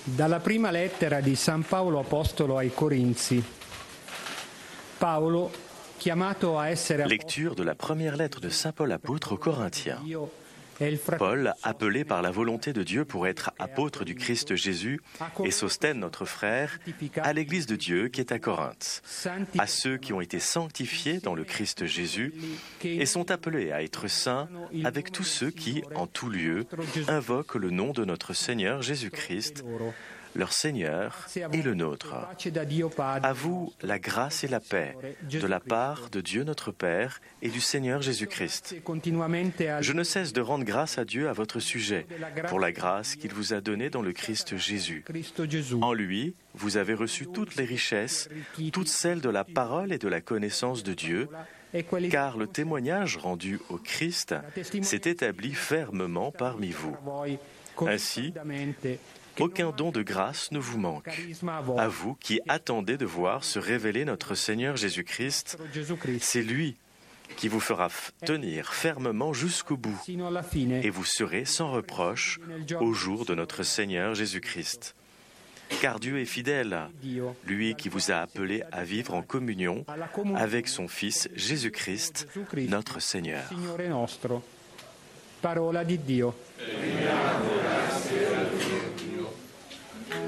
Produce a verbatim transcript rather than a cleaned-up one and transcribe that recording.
Dalla prima lettera di San Paolo Apostolo ai Corinzi. Paolo, chiamato a essere Lecture de la première lettre de Saint Paul apôtre aux Corinthiens. Dio e il fratello Paul, appelé par la volonté de Dieu pour être apôtre du Christ Jésus, et Sosthène, notre frère, à l'Église de Dieu qui est à Corinthe, à ceux qui ont été sanctifiés dans le Christ Jésus et sont appelés à être saints avec tous ceux qui, en tout lieu, invoquent le nom de notre Seigneur Jésus-Christ, leur Seigneur et le nôtre. À vous la grâce et la paix de la part de Dieu notre Père et du Seigneur Jésus-Christ. Je ne cesse de rendre grâce à Dieu à votre sujet pour la grâce qu'il vous a donnée dans le Christ Jésus. En lui, vous avez reçu toutes les richesses, toutes celles de la parole et de la connaissance de Dieu, car le témoignage rendu au Christ s'est établi fermement parmi vous. Ainsi, aucun don de grâce ne vous manque. À vous qui attendez de voir se révéler notre Seigneur Jésus-Christ, c'est lui qui vous fera tenir fermement jusqu'au bout, et vous serez sans reproche au jour de notre Seigneur Jésus-Christ. Car Dieu est fidèle, lui qui vous a appelé à vivre en communion avec son Fils Jésus-Christ, notre Seigneur. Parola di Dio.